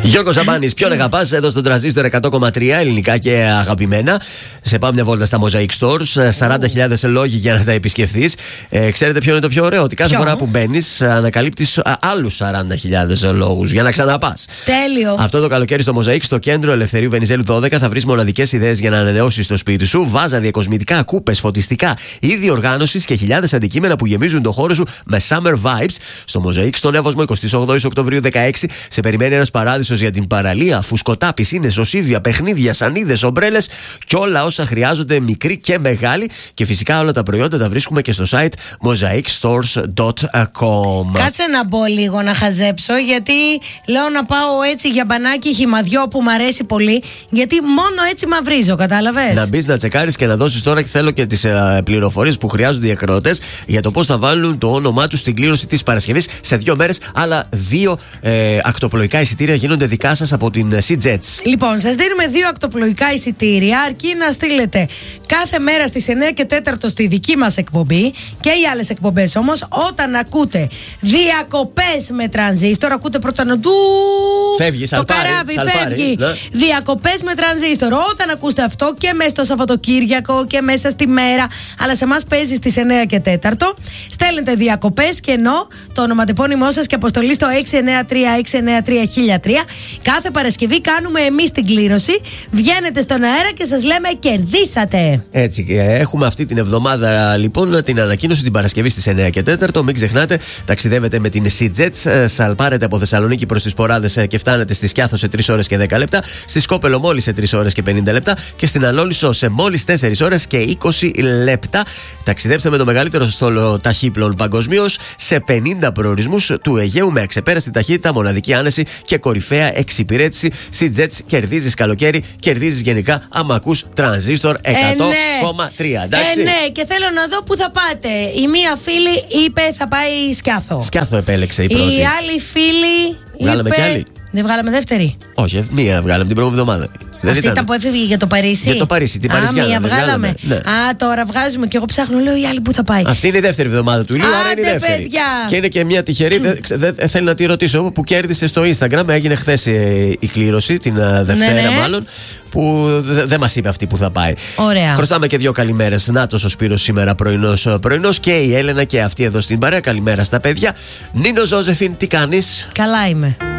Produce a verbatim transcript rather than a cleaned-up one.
Γιώργος Σαμπάνης, ποιον αγαπάς? Εδώ στον Τρανζίστορ εκατό κόμμα τρία, ελληνικά και αγαπημένα. Σε πάμε μια βόλτα στα Mosaic Stores. σαράντα χιλιάδες λόγοι για να τα επισκεφθείς. Ε, ξέρετε ποιο είναι το πιο ωραίο? Ότι κάθε Ποιο? φορά που μπαίνεις, ανακαλύπτεις άλλους σαράντα χιλιάδες λόγους για να ξαναπάς. Τέλειο. Αυτό το καλοκαίρι στο Mosaic, στο κέντρο Ελευθερίου Βενιζέλου δώδεκα, θα βρεις μοναδικές ιδέες για να ανανεώσεις το σπίτι σου. Βάζα, διακοσμητικά, κούπες, φωτιστικά, είδη οργάνωσης και χιλιάδες αντικείμενα που γεμίζουν το χώρο σου με summer vibes. Στο Mosaic, στον Εύωσμο, εικοστή όγδοη Οκτωβρίου δεκαέξι, σε περιμένει ένας παράδεισος για την παραλία, φουσκωτά, πισίνες, ζωσίβια, παιχνίδια, σανίδες, ομπρέλες και όλα όσα χρειάζονται, μικροί και μεγάλοι. Και φυσικά όλα τα προϊόντα τα βρίσκουμε και στο site mosaic stores dot com. Κάτσε να μπω λίγο να χαζέψω, γιατί λέω να πάω έτσι για μπανάκι χυμαδιό που μου αρέσει πολύ, γιατί μόνο έτσι μαυρίζω, κατάλαβες. Να μπεις να τσεκάρεις και να δώσεις τώρα, και θέλω και τις ε, πληροφορίες που χρειάζονται οι ακροατές για το πώς θα βάλουν το όνομά τους στην κλήρωση της Παρασκευής. Σε δύο μέρες, άλλα δύο ε, ακτοπλοϊκά εισιτήρια γίνονται δικά σας από την Sea-Jets. Λοιπόν, σας δίνουμε δύο ακτοπλοϊκά εισιτήρια, αρκεί να στείλετε κάθε μέρα στις εννιά και τέσσερα στη δική μας εκπομπή και οι άλλες εκπομπές όμως, όταν ακούτε διακοπές με Τρανζίστορ, ακούτε πρώτα να του. Φεύγει, το σαλπάρι, καράβι σαλπάρι, φεύγει. ναι. Διακοπές με Τρανζίστορ. Όταν ακούσετε αυτό και μέσα στο Σαββατοκύριακο και μέσα στη μέρα, αλλά σε εμάς παίζει στις εννιά και τέσσερα, στέλνετε διακοπές και ενώ το ονοματεπώνυμό σας και αποστολή στο έξι εννιά τρία έξι εννιά τρία χίλια τρία. Κάθε Παρασκευή κάνουμε εμείς την κλήρωση. Βγαίνετε στον αέρα και σας λέμε κερδίσατε. Έτσι, έχουμε αυτή την εβδομάδα λοιπόν την ανακοίνωση την Παρασκευή στις εννιά και τέσσερα. Μην ξεχνάτε, ταξιδεύετε με την Sea-Jets, σαλπάρετε από Θεσσαλονίκη προς τις Ποράδες και φτάνετε στη Σκιάθο σε τρεις ώρες και δέκα λεπτά, στη Σκόπελο μόλις σε τρεις ώρες και πενήντα λεπτά και στην Αλόνισο σε μόλις τέσσερις ώρες και είκοσι λεπτά. Ταξιδέψτε με το μεγαλύτερο στόλο ταχύπλων παγκοσμίως σε πενήντα προορισμούς του Αιγαίου με αξεπέραστη ταχύτητα, μοναδική άνεση και κορυφαία εξυπηρέτηση. Sea-Jets, κερδίζεις καλοκαίρι, κερδίζεις γενικά άμα ακούς Τρανζίστορ εκατό κόμμα τρία. Ε, ναι, και θέλω να δω πού θα πάτε. Η μία φίλη είπε θα πάει Σκιάθο. Σκιάθο επέλεξε η πρώτη. Η άλλη φίλη. Βγάλαμε είπε... κι άλλη. Δεν βγάλαμε δεύτερη. Όχι, μία βγάλαμε την προηγούμενη εβδομάδα. Δεν Αυτή ήταν. ήταν που έφευγε για το Παρίσι. Για το Παρίσι, την Α, Παριζιάνα. μία δεν βγάλαμε. Ναι. Α, τώρα βγάζουμε και εγώ ψάχνω, λέω η άλλη που θα πάει. Αυτή είναι η δεύτερη εβδομάδα του Ηλίου, άρα είναι η δεύτερη. Παιδιά. Και είναι και μια τυχερή, δεν δε, δε, θέλω να τη ρωτήσω, που κέρδισε στο Instagram. Έγινε χθες ε, η κλήρωση, την uh, Δευτέρα ναι, ναι. μάλλον, που δεν δε μας είπε αυτή που θα πάει. Ωραία. Χρωστάμε και δύο καλημέρες. Νάτος ο Σπύρος σήμερα πρωινός, πρωινός και η Έλενα και αυτή εδώ στην παρέα. Καλημέρα στα παιδιά. Νίνο Ζώζεφιν, τι κάνεις? Καλά είμαι.